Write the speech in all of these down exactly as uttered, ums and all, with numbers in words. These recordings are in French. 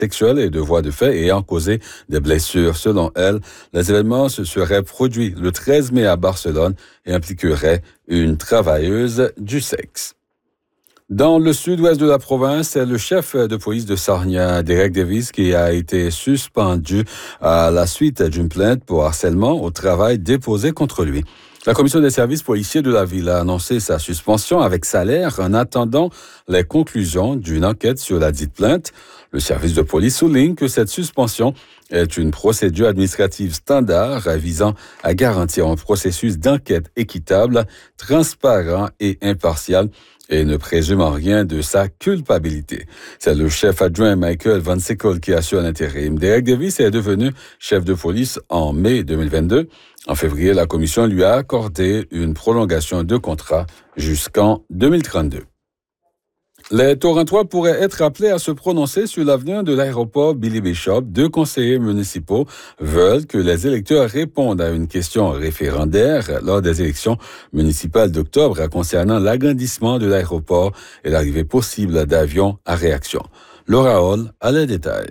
sexuelle et de voies de fait ayant causé des blessures. Selon elle, les événements se seraient produits le treize mai à Barcelone et impliqueraient une travailleuse du sexe. Dans le sud-ouest de la province, c'est le chef de police de Sarnia, Derek Davis, qui a été suspendu à la suite d'une plainte pour harcèlement au travail déposée contre lui. La commission des services policiers de la ville a annoncé sa suspension avec salaire en attendant les conclusions d'une enquête sur la dite plainte. Le service de police souligne que cette suspension est une procédure administrative standard visant à garantir un processus d'enquête équitable, transparent et impartial et ne présume en rien de sa culpabilité. C'est le chef adjoint Michael Van Sickle qui assure l'intérim. Derek Davis est devenu chef de police en mai deux mille vingt-deux. En février, la commission lui a accordé une prolongation de contrat jusqu'en deux mille trente-deux. Les Torontois pourraient être appelés à se prononcer sur l'avenir de l'aéroport Billy Bishop. Deux conseillers municipaux veulent que les électeurs répondent à une question référendaire lors des élections municipales d'octobre concernant l'agrandissement de l'aéroport et l'arrivée possible d'avions à réaction. Laura Hall a les détails.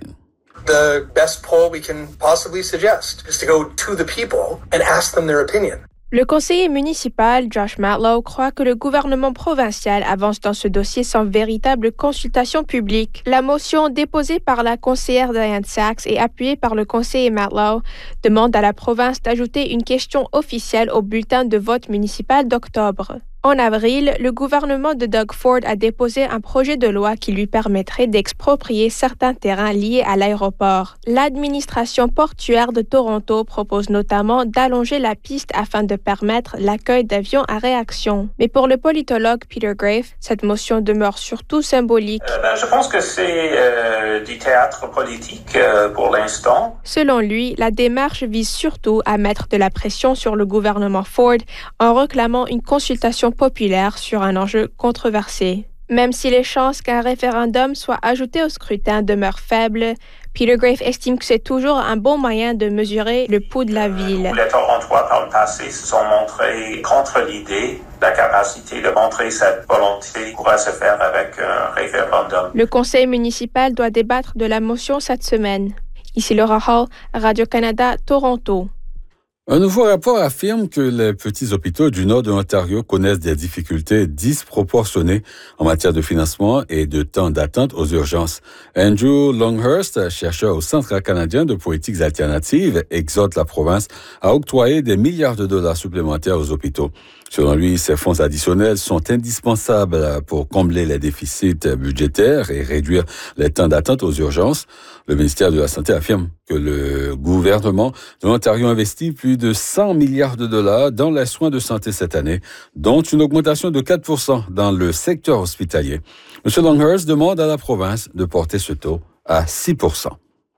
The best poll we can possibly suggest is to go to the people and ask them their opinion. Le conseiller municipal, Josh Matlow, croit que le gouvernement provincial avance dans ce dossier sans véritable consultation publique. La motion déposée par la conseillère Diane Sachs et appuyée par le conseiller Matlow demande à la province d'ajouter une question officielle au bulletin de vote municipal d'octobre. En avril, le gouvernement de Doug Ford a déposé un projet de loi qui lui permettrait d'exproprier certains terrains liés à l'aéroport. L'administration portuaire de Toronto propose notamment d'allonger la piste afin de permettre l'accueil d'avions à réaction. Mais pour le politologue Peter Grafe, cette motion demeure surtout symbolique. Euh, ben, je pense que c'est euh, du théâtre politique euh, pour l'instant. Selon lui, la démarche vise surtout à mettre de la pression sur le gouvernement Ford en réclamant une consultation populaire sur un enjeu controversé. Même si les chances qu'un référendum soit ajouté au scrutin demeurent faibles, Peter Grafe estime que c'est toujours un bon moyen de mesurer le pouls de la ville. Les Torontois, par le passé, se sont montrés contre l'idée. La capacité de montrer cette volonté pourra se faire avec un référendum. Le conseil municipal doit débattre de la motion cette semaine. Ici Laura Hall, Radio-Canada, Toronto. Un nouveau rapport affirme que les petits hôpitaux du nord de l'Ontario connaissent des difficultés disproportionnées en matière de financement et de temps d'attente aux urgences. Andrew Longhurst, chercheur au Centre canadien de politiques alternatives, exhorte la province à octroyer des milliards de dollars supplémentaires aux hôpitaux. Selon lui, ces fonds additionnels sont indispensables pour combler les déficits budgétaires et réduire les temps d'attente aux urgences. Le ministère de la Santé affirme que le gouvernement de l'Ontario investit plus de cent milliards de dollars dans les soins de santé cette année, dont une augmentation de quatre pour cent dans le secteur hospitalier. M. Longhurst demande à la province de porter ce taux à six pour cent.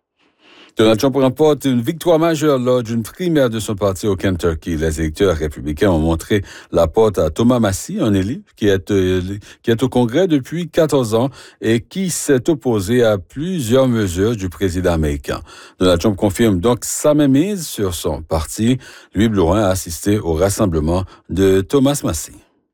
Donald Trump remporte une victoire majeure lors d'une primaire de son parti au Kentucky. Les électeurs républicains ont montré la porte à Thomas Massie, un élu qui est, qui est au Congrès depuis quatorze ans et qui s'est opposé à plusieurs mesures du président américain. Donald Trump confirme donc sa mainmise sur son parti. Louis Blouin a assisté au rassemblement de Thomas Massie.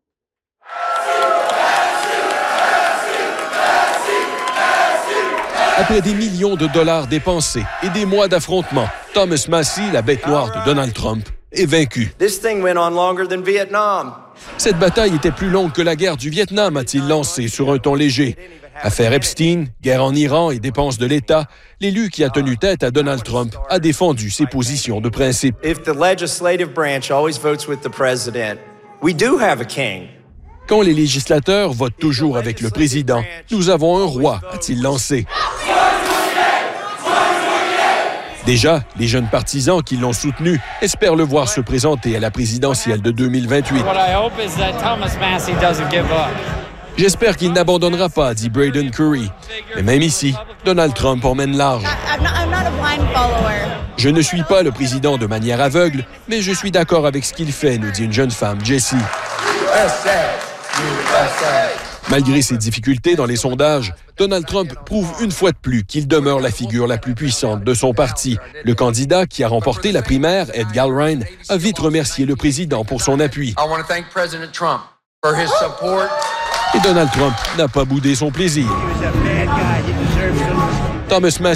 Après des millions de dollars dépensés et des mois d'affrontements, Thomas Massie, la bête noire de Donald Trump, est vaincu. This thing went on longer than Vietnam. Cette bataille était plus longue que la guerre du Vietnam, a-t-il lancé sur un ton léger. Affaire Epstein, guerre en Iran et dépenses de l'État, l'élu qui a tenu tête à Donald Trump a défendu ses positions de principe. If the legislative branch always votes with the president, we do have a king. Quand les législateurs votent toujours avec le président, nous avons un roi, a-t-il lancé. Déjà, les jeunes partisans qui l'ont soutenu espèrent le voir se présenter à la présidentielle de deux mille vingt-huit. J'espère qu'il n'abandonnera pas, dit Braden Curry. Mais même ici, Donald Trump emmène large. Je ne suis pas le président de manière aveugle, mais je suis d'accord avec ce qu'il fait, nous dit une jeune femme, Jessie. Malgré ses difficultés dans les sondages, Donald Trump prouve une fois de plus qu'il demeure la figure la plus puissante de son parti. Le candidat qui a remporté la primaire, Ed Galbraith, a vite remercié le président pour son appui. Et Donald Trump n'a pas boudé son plaisir. Thomas Massie